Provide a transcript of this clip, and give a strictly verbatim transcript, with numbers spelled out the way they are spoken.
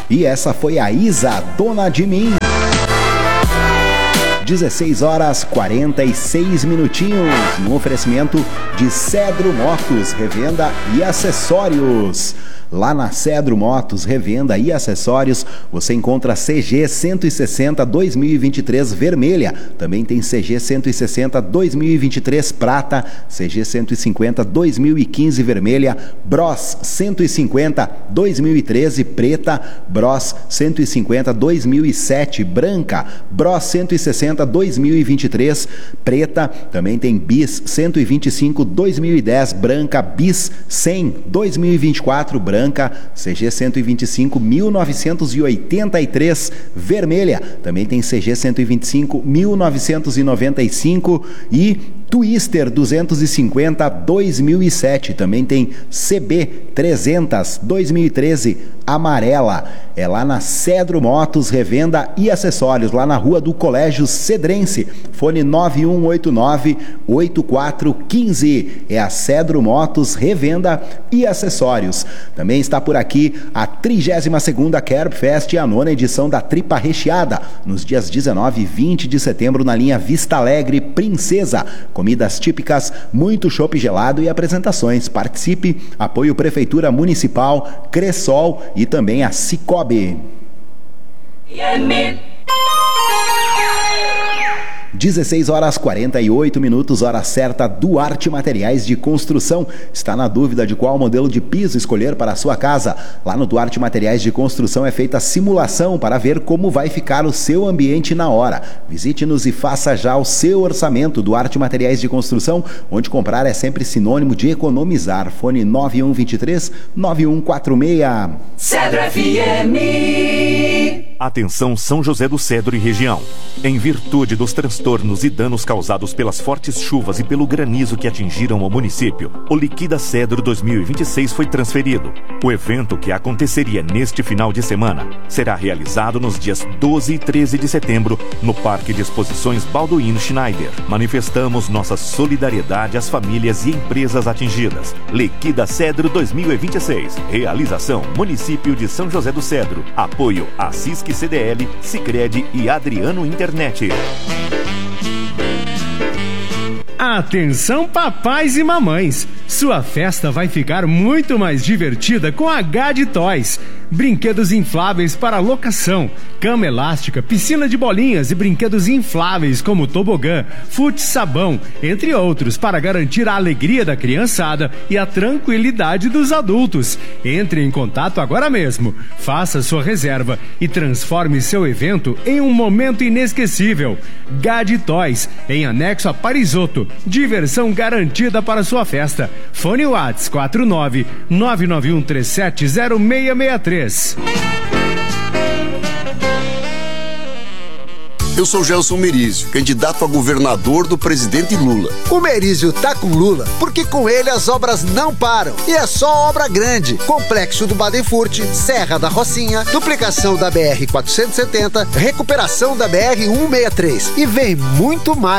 E essa foi a Isa, Dona de Mim. dezesseis horas quarenta e seis minutinhos, no oferecimento de Cedro Motos, revenda e acessórios. Lá na Cedro Motos, revenda e acessórios, você encontra C G cento e sessenta dois mil e vinte e três vermelha, também tem C G cento e sessenta dois mil e vinte e três prata, C G cento e cinquenta dois mil e quinze vermelha, Bros cento e cinquenta dois mil e treze preta, Bros cento e cinquenta dois mil e sete branca, Bros cento e sessenta dois mil e vinte e três preta, também tem Bis cento e vinte e cinco dois mil e dez branca, Bis cem dois mil e vinte e quatro branca, C G cento e vinte e cinco mil novecentos e oitenta e três vermelha, também tem C G cento e vinte e cinco mil novecentos e noventa e cinco e Twister duzentos e cinquenta dois mil e sete, também tem C B trezentos dois mil e treze amarela. É lá na Cedro Motos, revenda e acessórios, lá na Rua do Colégio Cedrense, fone nove um oito nove oito quatro um cinco. É a Cedro Motos, revenda e acessórios. Também está por aqui a trigésima segunda Kerb Fest e a nona edição da Tripa Recheada, nos dias dezenove e vinte de setembro na linha Vista Alegre Princesa. Comidas típicas, muito chopp gelado e apresentações. Participe, apoio Prefeitura Municipal, Cressol e também a Cicobi. dezesseis horas quarenta e oito minutos, hora certa. Duarte Materiais de Construção. Está na dúvida de qual modelo de piso escolher para a sua casa? Lá no Duarte Materiais de Construção é feita a simulação para ver como vai ficar o seu ambiente na hora. Visite-nos e faça já o seu orçamento. Duarte Materiais de Construção, onde comprar é sempre sinônimo de economizar. Fone nove um dois três nove um quatro seis. Cedro F M. Atenção São José do Cedro e região. Em virtude dos transtornos e danos causados pelas fortes chuvas e pelo granizo que atingiram o município, o Liquida Cedro dois mil e vinte e seis foi transferido. O evento, que aconteceria neste final de semana, será realizado nos dias doze e treze de setembro no Parque de Exposições Balduino Schneider. Manifestamos nossa solidariedade às famílias e empresas atingidas. Liquida Cedro dois mil e vinte e seis. Realização Município de São José do Cedro. Apoio a Cisc C D L, Sicredi e Adriano Internet. Atenção papais e mamães, sua festa vai ficar muito mais divertida com a Gad Toys. Brinquedos infláveis para locação, cama elástica, piscina de bolinhas e brinquedos infláveis como tobogã, fute-sabão, entre outros, para garantir a alegria da criançada e a tranquilidade dos adultos. Entre em contato agora mesmo, faça sua reserva e transforme seu evento em um momento inesquecível. Gad Toys, em anexo a Parisoto, diversão garantida para sua festa. Fone Whats quatro nove nove nove um três sete zero seis seis três. Eu sou Gelson Merizio, candidato a governador do presidente Lula. O Merizio tá com Lula porque com ele as obras não param. E é só obra grande. Complexo do Badenfurt, Serra da Rocinha, duplicação da B R quatrocentos e setenta, recuperação da B R cento e sessenta e três. E vem muito mais.